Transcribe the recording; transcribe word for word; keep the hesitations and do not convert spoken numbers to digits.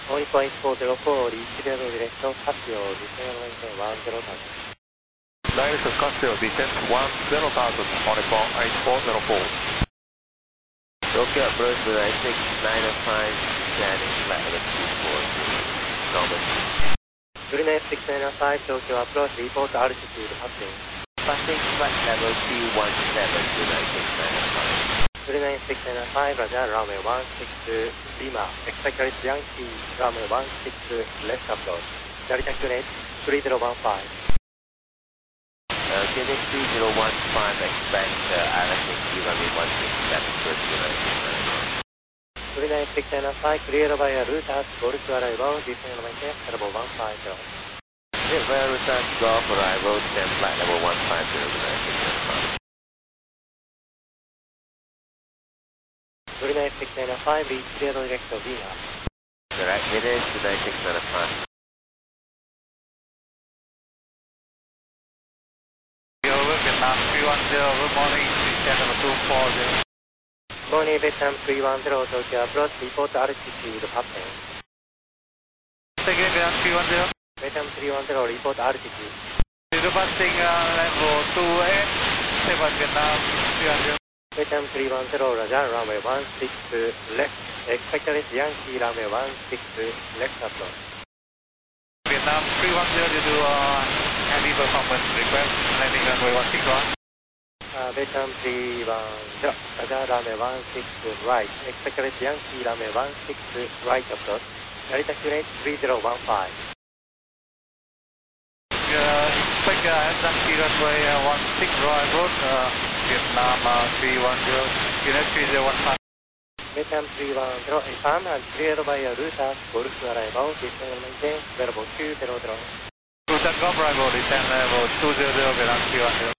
Only point four zero four, reach the direction Casio, descend maintain one zero thousand. Direction Casio, descend one zero thousand, only point eight four zero four. Tokyo approach nine six nine five, standing flat level two four three, normal. three nine six nine five, Tokyo approach, report altitude, passing. Passing flight level T one seven to nine six nine five. three nine six nine five, Roger, runway one six Lima, expected Yankee, runway one six left approach. Delta Cunate, three zero one five. Uh, Cunate three zero one five, expect uh, Alex Yankee, runway one six seven to nine six nine five. three nine six nine five, cleared by a Rutas, Golf arrival, descend maintain, level one five zero. Cleared by a Rutas, Golf arrival, descend flight level one five zero to nine six nine five. three nine six nine five, reach clear direction Lima. Direct heading to nine six nine five. Over Vietnam three one zero, good morning, descend level two four zero. Morning, Vietnam three one zero, Tokyo approach, report altitude, passing. Again, Vietnam three one zero. Vietnam three one zero, report altitude. Zero passing uh, level two eight seven, Vietnam three one zero. Vietnam three one zero, Roger, runway one six left, expected Yankee, runway one six left approach. Vietnam three one zero, due to uh, heavy performance request, landing runway one six one. Uh, Vietnam three one zero, Roger, runway one six right, expected Yankee, runway one six right approach. Delta Cunate three zero one five. Uh, expect uh, Yankee runway uh, one six right road, uh, Vietnam uh, three one zero, Cunate three zero one five. Vietnam three one zero, affirm and cleared by a Rutas, Golf arrival, descend maintain, level two zero zero. Rutas Golf arrival, descend level two zero zero, Vietnam three one zero.